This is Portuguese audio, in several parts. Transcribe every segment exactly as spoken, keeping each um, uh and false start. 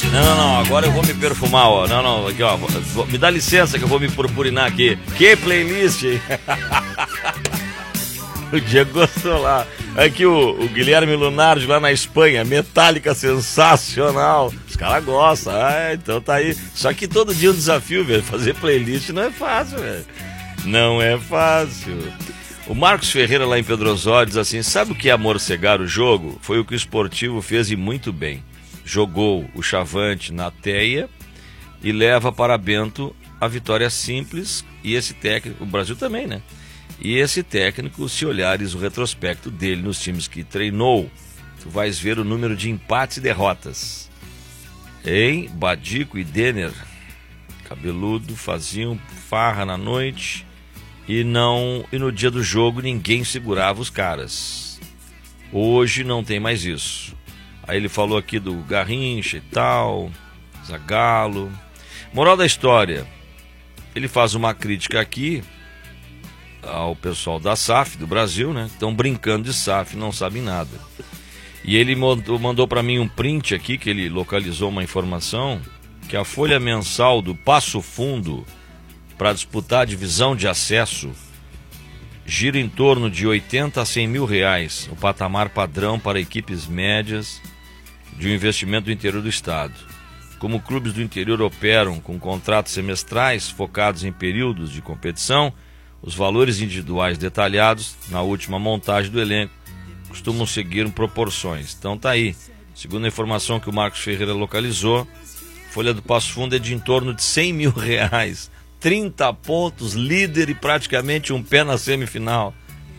Não, não, não, agora eu vou me perfumar, ó. Não, não, aqui, ó. Me dá licença que eu vou me purpurinar aqui. Que playlist, hein? O Diego gostou lá. Aqui o, o Guilherme Lunardi lá na Espanha. Metallica sensacional. Os caras gostam. Ah, então tá aí. Só que todo dia um desafio, velho. Fazer playlist não é fácil, velho. Não é fácil. O Marcos Ferreira lá em Pedro Osório diz assim: sabe o que é amorcegar o jogo? Foi o que o Esportivo fez e muito bem. Jogou o Chavante na teia e leva para Bento a vitória simples. E esse técnico, o Brasil também, né? E esse técnico, se olhares o retrospecto dele nos times que treinou, tu vais ver o número de empates e derrotas. Hein? Badico e Denner, cabeludo, faziam farra na noite e, não, e no dia do jogo ninguém segurava os caras. Hoje não tem mais isso. Aí ele falou aqui do Garrincha e tal, Zagallo. Moral da história, ele faz uma crítica aqui ao pessoal da S A F do Brasil, né? Estão brincando de S A F, não sabem nada. E ele mandou, mandou para mim um print aqui, que ele localizou uma informação, que a folha mensal do Passo Fundo para disputar a divisão de acesso gira em torno de oitenta a cem mil reais, o patamar padrão para equipes médias de um investimento do interior do estado. Como clubes do interior operam com contratos semestrais focados em períodos de competição, os valores individuais detalhados na última montagem do elenco costumam seguir proporções. Então tá aí, segundo a informação que o Marcos Ferreira localizou, a folha do Passo Fundo é de em torno de cem mil reais, trinta pontos, líder e praticamente um pé na semifinal.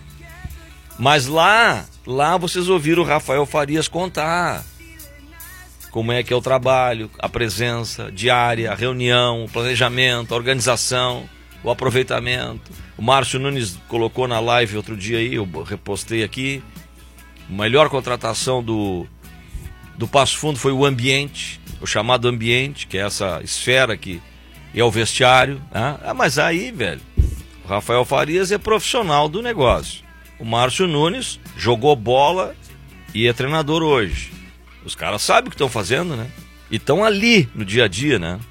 Mas lá, lá vocês ouviram o Rafael Farias contar como é que é o trabalho, a presença diária, a reunião, o planejamento, a organização, o aproveitamento. O Márcio Nunes colocou na live outro dia aí, eu repostei aqui, a melhor contratação do, do Passo Fundo foi o ambiente, o chamado ambiente, que é essa esfera que é o vestiário. Né? Ah, mas aí, velho, o Rafael Farias é profissional do negócio. O Márcio Nunes jogou bola e é treinador hoje. Os caras sabem o que estão fazendo, né? E estão ali no dia a dia, né?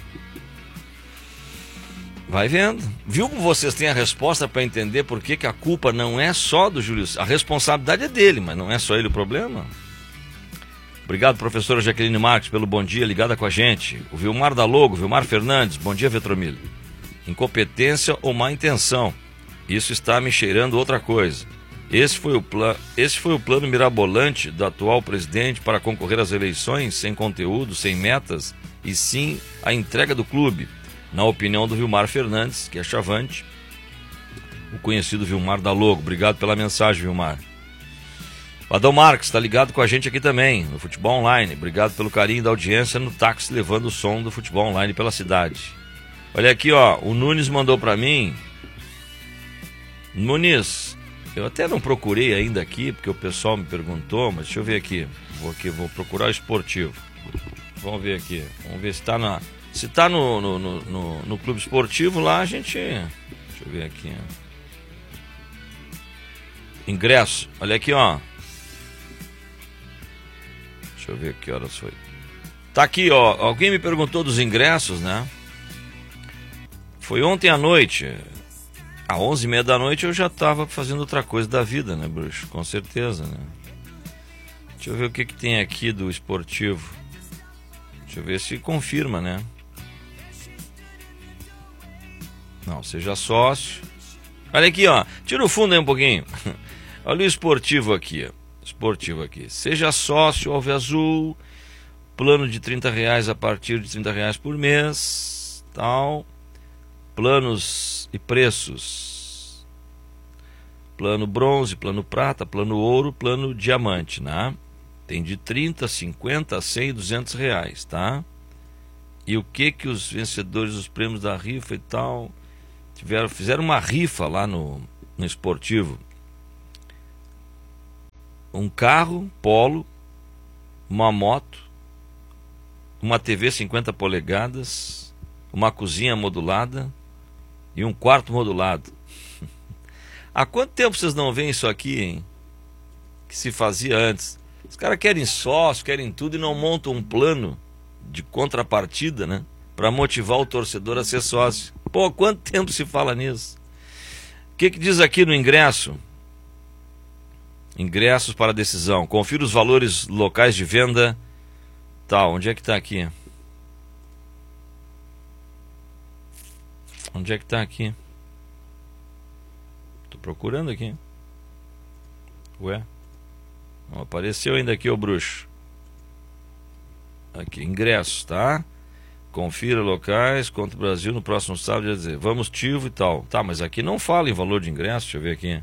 Vai vendo. Viu como vocês têm a resposta para entender por que, que a culpa não é só do Júlio? A responsabilidade é dele, mas não é só ele o problema. Obrigado, professora Jaqueline Marques, pelo bom dia, ligada com a gente. O Vilmar da Logo, Vilmar Fernandes, bom dia, Vetromilho. Incompetência ou má intenção? Isso está me cheirando outra coisa. Esse foi o plan... Esse foi o plano mirabolante do atual presidente para concorrer às eleições sem conteúdo, sem metas, e sim a entrega do clube. Na opinião do Vilmar Fernandes, que é chavante, o conhecido Vilmar da Logo. Obrigado pela mensagem, Vilmar. O Adão Marques está ligado com a gente aqui também, no Futebol Online. Obrigado pelo carinho da audiência no táxi, levando o som do Futebol Online pela cidade. Olha aqui, ó, o Nunes mandou para mim. Nunes, eu até não procurei ainda aqui, porque o pessoal me perguntou, mas deixa eu ver aqui. Vou aqui, vou procurar o esportivo. Vamos ver aqui, vamos ver se está na... Se tá no, no, no, no, no clube esportivo lá, a gente... Deixa eu ver aqui. Ingresso. Olha aqui, ó. Deixa eu ver que horas foi. Tá aqui, ó. Alguém me perguntou dos ingressos, né? Foi ontem à noite. Às onze e meia da noite eu já tava fazendo outra coisa da vida, né, bruxo? Com certeza, né? Deixa eu ver o que que tem aqui do esportivo. Deixa eu ver se confirma, né? Não, seja sócio. Olha aqui, ó. Tira o fundo aí um pouquinho. Olha o esportivo aqui, ó. Esportivo aqui. Seja sócio Alviazul. Plano de trinta reais a partir de trinta reais por mês. Tal. Planos e preços. Plano bronze, plano prata, plano ouro, plano diamante, né? Tem de trinta, cinquenta, cem e duzentos reais, tá? E o que que os vencedores dos prêmios da rifa e tal... Tiveram, fizeram uma rifa lá no, no esportivo. Um carro Polo, uma moto, uma T V cinquenta polegadas, uma cozinha modulada e um quarto modulado. Há quanto tempo vocês não veem isso aqui, hein? Que se fazia antes. Os caras querem sócio, querem tudo e não montam um plano de contrapartida, né? Para motivar o torcedor a ser sócio. Pô, quanto tempo se fala nisso? O que que diz aqui no ingresso? Ingressos para decisão. Confira os valores locais de venda. Tá, onde é que tá aqui? Onde é que tá aqui? Tô procurando aqui. Ué? Não apareceu ainda aqui, ô bruxo. Aqui, ingressos, tá? Confira locais contra o Brasil no próximo sábado. Quer dizer, vamos Tivo e tal. Tá, mas aqui não fala em valor de ingresso. Deixa eu ver aqui.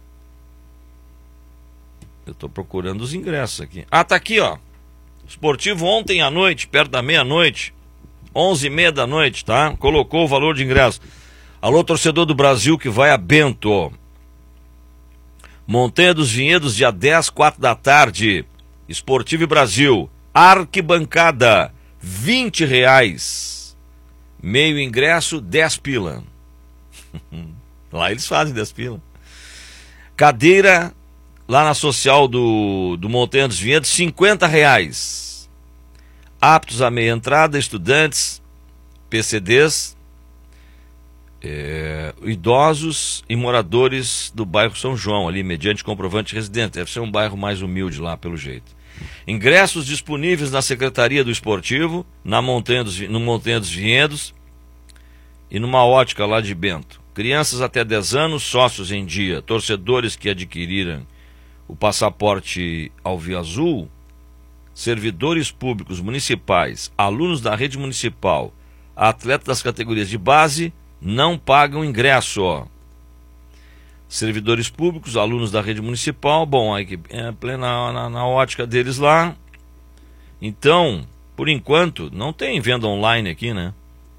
Eu tô procurando os ingressos aqui. Ah, tá aqui, ó. Esportivo ontem à noite, perto da meia-noite, onze e meia da noite, tá? Colocou o valor de ingresso. Alô, torcedor do Brasil que vai a Bento. Montanha dos Vinhedos, dia dez, quatro da tarde. Esportivo e Brasil. Arquibancada, vinte reais. Meio ingresso, dez pila. Lá eles fazem dez pila. Cadeira, lá na social do, do Montanha dos Vinhedos, cinquenta reais. Aptos à meia entrada, estudantes, P C Ds, é, idosos e moradores do bairro São João, ali, mediante comprovante residente. Deve ser um bairro mais humilde lá, pelo jeito. Ingressos disponíveis na Secretaria do Esportivo, na Montanha dos, no Montanha dos Vinhedos e numa ótica lá de Bento. Crianças até dez anos, sócios em dia, torcedores que adquiriram o passaporte alviazul, servidores públicos municipais, alunos da rede municipal, atletas das categorias de base, não pagam ingresso, ó. Servidores públicos, alunos da rede municipal, bom, aí que é plena na, na ótica deles lá. Então, por enquanto, não tem venda online aqui, né?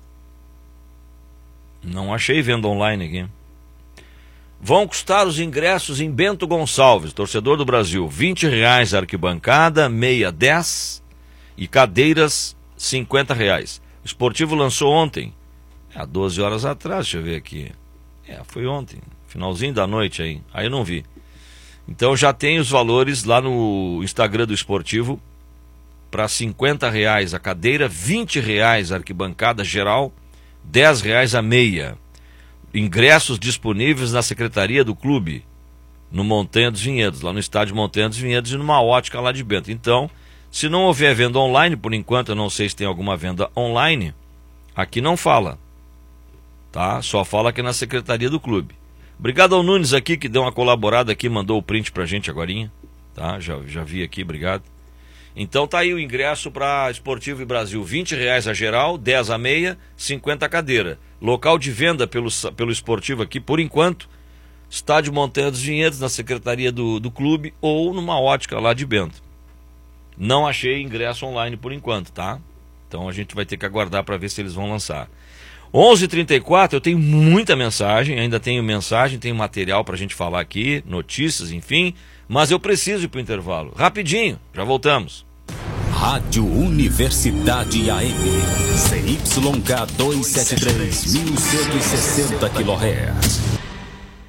Não achei venda online aqui. Vão custar os ingressos em Bento Gonçalves, torcedor do Brasil, vinte reais a arquibancada, meia dez e cadeiras cinquenta reais. O Esportivo lançou ontem, há doze horas atrás, deixa eu ver aqui. É, foi ontem, finalzinho da noite aí, aí eu não vi. Então já tem os valores lá no Instagram do Esportivo, para cinquenta reais a cadeira, vinte reais a arquibancada geral, dez reais a meia. Ingressos disponíveis na Secretaria do Clube, no Montanha dos Vinhedos, lá no estádio Montanha dos Vinhedos e numa ótica lá de Bento. Então, se não houver venda online, por enquanto eu não sei se tem alguma venda online, aqui não fala, tá? Só fala aqui na Secretaria do Clube. Obrigado ao Nunes aqui, que deu uma colaborada aqui, mandou o print pra gente agorinha, tá? Já, já vi aqui, obrigado. Então tá aí o ingresso para Esportivo e Brasil, vinte reais a geral, dez a meia, cinquenta a cadeira. Local de venda pelo, pelo Esportivo aqui, por enquanto, estádio Montanha dos Vinhedos, na Secretaria do, do Clube ou numa ótica lá de Bento. Não achei ingresso online por enquanto, tá? Então a gente vai ter que aguardar para ver se eles vão lançar. onze e trinta e quatro, eu tenho muita mensagem, ainda tenho mensagem, tenho material para a gente falar aqui, notícias, enfim, mas eu preciso ir para o intervalo. Rapidinho, já voltamos. Rádio Universidade A M, C Y K duzentos e setenta e três, mil cento e sessenta quilohertz.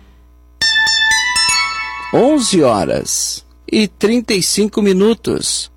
onze horas e trinta e cinco minutos.